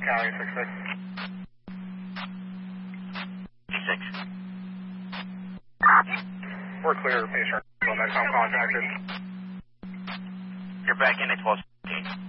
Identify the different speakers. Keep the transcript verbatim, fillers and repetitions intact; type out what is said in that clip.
Speaker 1: County, six six.
Speaker 2: six.
Speaker 1: We're clear, patient. Next time contacted.
Speaker 2: You're back in at twelve sixteen.